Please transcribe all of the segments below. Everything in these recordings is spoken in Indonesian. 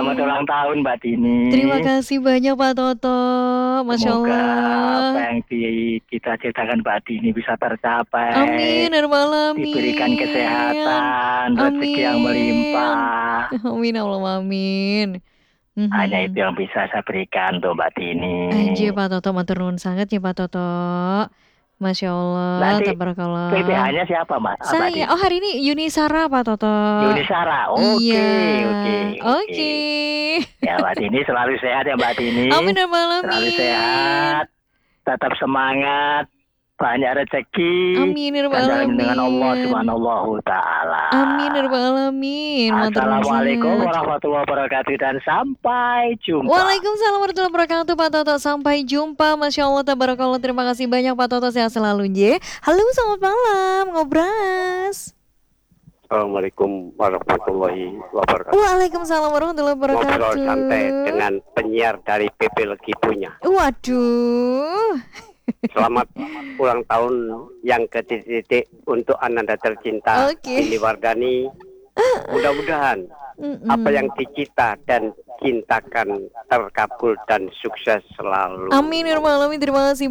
Selamat ulang tahun Mbak Dini. Terima kasih banyak Pak Toto. Masya Semoga apa Allah. yang kita ceritakan Mbak Dini bisa tercapai. Amin ya rabbal Diberikan alamin. kesehatan, rezeki yang Amin. melimpah. Amin Allah amin. Hanya itu Mhm. yang bisa saya berikan tuh Mbak Dini. Anjir Pak Toto matur nuwun sangat ya Pak Toto. Masya Allah, Nanti tabarakallah. PPH-nya siapa Mbak Saya, Dini? oh hari ini Yuni Sara Pak Toto. Yuni Sara. Iya, Oke. oke. Ya Mbak Dini selalu sehat ya Mbak Dini. Amin ya rabbal Selalu alamin. sehat, tetap semangat, banyak rezeki, Amin ya rabbal dan dalam dengan Allah alamin. Subhanahu Ta'ala. Amin ya rabbal alamin. Matur nuwun Assalamualaikum sangat. warahmatullahi wabarakatuh dan sampai jumpa. Waalaikumsalam warahmatullahi wabarakatuh Pak Toto. Sampai jumpa. Masya Allah tabarakallah. Terima kasih banyak Pak Toto. Sehat selalu je. Halo selamat malam. Ngobras. Assalamualaikum warahmatullahi wabarakatuh. Waalaikumsalam warahmatullahi Ngobrol wabarakatuh. santai dengan penyiar dari PP Legi Punya. Waduh. Selamat ulang tahun yang ke-titik untuk Ananda tercinta Oke. Dini Wardani. Mudah-mudahan apa yang dicita dan cintakan terkabul dan sukses selalu. Amin ya rabbal alamin. Terima kasih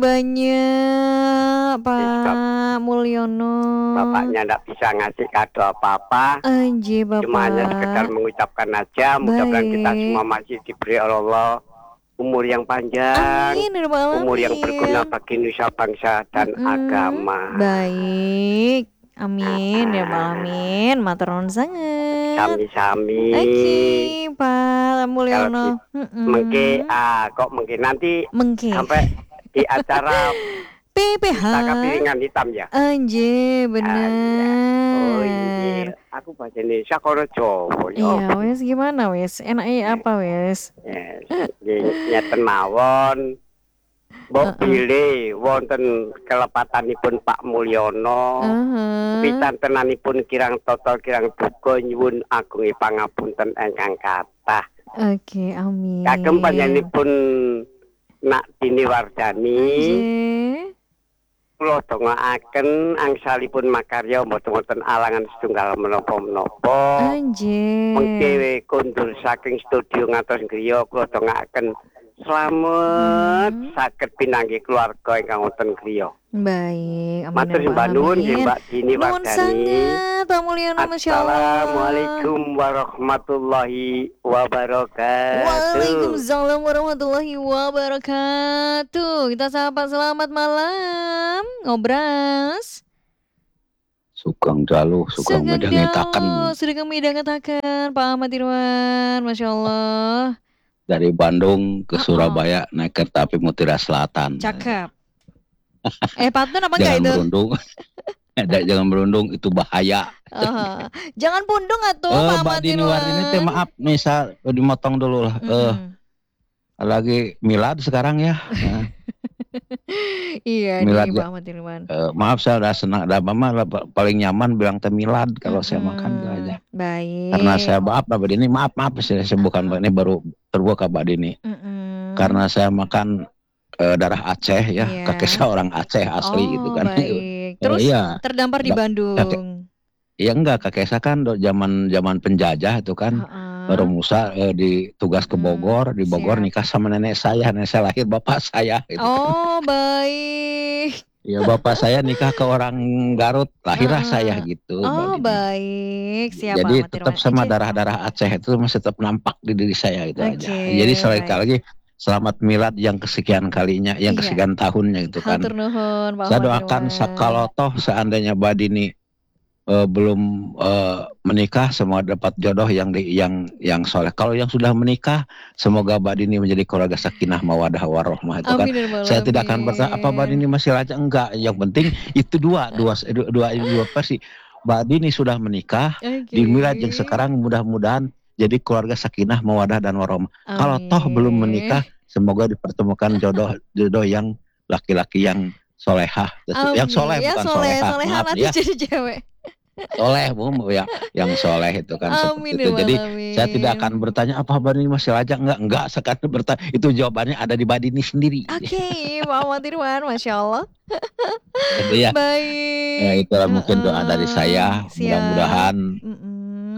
banyak Pak Mulyono. Bapaknya tidak bisa ngasih kado apa-apa. Anjir Bapak. Cuma hanya sekedar mengucapkan aja. Mudah-mudahan kita Baik. semua masih diberi oleh Allah umur yang panjang, Amin ya rabbal alamin. umur yang berguna bagi nusa bangsa dan agama. Baik. Amin ya rabbal alamin. Matur nuwun sangat. Sami-sami. Oke, Pak Mulyono. Mengke, kok mungkin nanti Mengke. sampai di acara PPH. Saka Piringan Hitam ya. Anjir, bener. Oh iya, aku baca Indonesia kono Jawa. Iya, wes gimana wes? Enaknya apa wes? Yes, nyeten mawon. Mbok pilih wonten kelepatanipun Pak Mulyono. Pisantenanipun kirang total kirang duka nyuwun agungi pangapunten ingkang kathah. Oke, amin. Kagem panjenenganipun Nak Dini Wardani. Kula dongaaken angsalipun makarya mboten wonten alangan setunggal menapa-menapa. Mengke kondur saking studio ngantos griya kula dongaaken slamet saged pinanggih keluarga ingkang wonten griya. Baik, amin. Matur sembah nuwun nggih Mbak Dini Nuwun Wardani. sangat Pak Mulyono, Masya Allah. Assalamualaikum warahmatullahi wabarakatuh. Waalaikumsalam warahmatullahi wabarakatuh. Kita sapa selamat malam. Ngobras. Sugeng dalu, sugeng midhangetaken. Sugeng midhangetaken Pak Ahmad Irwan, Masya Allah. Dari Bandung ke Surabaya naik kereta api Mutiara Selatan. Cakep. Pantun apa enggak itu? Berundung. Jangan berundung, itu bahaya. Jangan pundung atuh Pak Ahmad Dini Wardani teh maaf nih dimotong dulu lah. Lagi milad sekarang ya. Iya milad nih Pak Ahmad Irwan. Maaf saya udah senang, mama paling nyaman bilang teh milad kalau saya makan gitu aja. Baik. Karena saya maaf Mbak Dini, maaf saya bukan Mbak ini baru terbuka Mbak Dini. Karena saya makan darah Aceh ya, kakek saya orang Aceh asli gitu kan. Baik. Terus terdampar di Bandung. Iya enggak, kakek saya kan zaman penjajah itu kan. Baru Musa ditugas ke Bogor, di Bogor nikah sama nenek saya lahir bapak saya gitu. Baik. Ya bapak saya nikah ke orang Garut, lahirlah saya gitu. Baik, siap. Jadi tetap sama darah Aceh itu masih tetap nampak di diri saya itu aja. Jadi sekali lagi selamat milad yang kesekian kalinya, yang kesekian tahunnya gitu kan. Saya doakan kalau toh seandainya Mbak Dini belum menikah, semoga dapat jodoh yang soleh. Kalau yang sudah menikah, semoga Mbak Dini menjadi keluarga sakinah mawadah warahmah itu kan. Saya tidak akan bertanya apa Mbak Dini masih lajang, enggak. Yang penting itu dua versi. Mbak Dini sudah menikah, di milad yang sekarang mudah-mudahan jadi keluarga sakinah mawadah dan warahmah. Kalau toh belum menikah, semoga dipertemukan jodoh yang laki-laki yang solehah, yang soleh bukan solehah. Soleha nanti jadi cewek. Soleh ya, yang soleh itu kan seperti itu. Jadi saya tidak akan bertanya apa Mbak Dini masih lajang, enggak sekarang bertanya, itu jawabannya ada di Mbak Dini sendiri. Oke, Pak Ahmad Irwan, Masya Allah. Jadi ya, baik. Ya itulah mungkin doa dari saya. Mudah-mudahan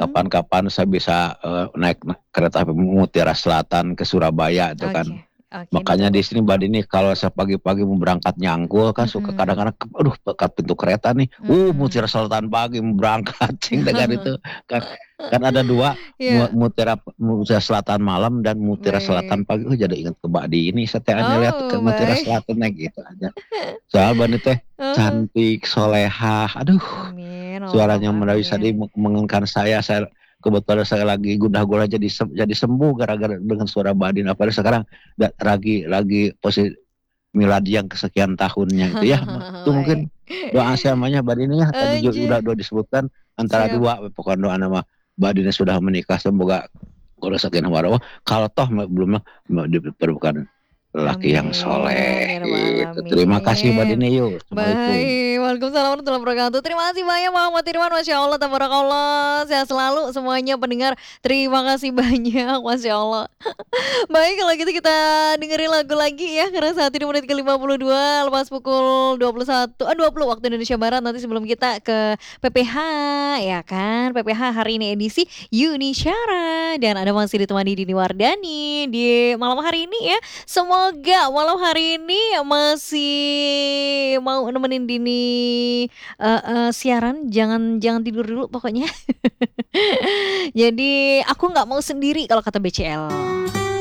Kapan-kapan saya bisa naik kereta api Mutiara Selatan ke Surabaya itu kan. Makanya di sini Mbak Dini kalau saya pagi-pagi mau berangkat nyangkul kan suka kadang-kadang aduh dekat pintu kereta nih. Mutiara Selatan pagi mau berangkat dengan itu kan ada dua Mutiara Selatan malam dan Mutiara Selatan pagi. Jadi ingat ke Mbak Dini saya lihat ke Mutiara Selatan gitu aja. Soal Mbak Dini teh cantik, solehah. Aduh. Suaranya bisa mengenkan saya kebetulan saya lagi gundah gulana jadi sembuh gara-gara dengan suara Badin. Apalagi sekarang lagi posisi milad yang kesekian tahunnya itu ya. Itu mungkin doa samanya Badin ya. Tadi udah disebutkan antara dua pokoknya doa nama Badin sudah menikah semoga kalau sakinah warahmah. Kalau toh belum diperlukan lelaki yang soleh gitu. Terima kasih Mbak Dini yuk. Baik, waalaikumsalam warahmatullahi wabarakatuh. Terima kasih banyak Muhammad Irwan, Masya Allah, tabarakallah. Sehat selalu semuanya pendengar. Terima kasih banyak, Masya Allah. Baik, kalau gitu kita dengerin lagu lagi ya. Karena saat ini menit ke-52 lepas pukul 20 waktu Indonesia Barat. Nanti sebelum kita ke PPH ya kan, PPH hari ini edisi Yuni Syara. Dan ada masih ditemani Dini Wardani di malam hari ini ya. Semoga malam hari ini masih mau nemenin Dini siaran, jangan tidur dulu pokoknya. Jadi aku nggak mau sendiri kalau kata BCL.